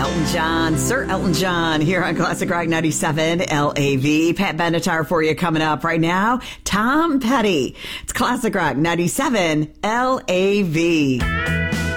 Elton John, Sir Elton John, here on Classic Rock 97 LAV. Pat Benatar for you coming up right now. Tom Petty. It's Classic Rock 97 LAV.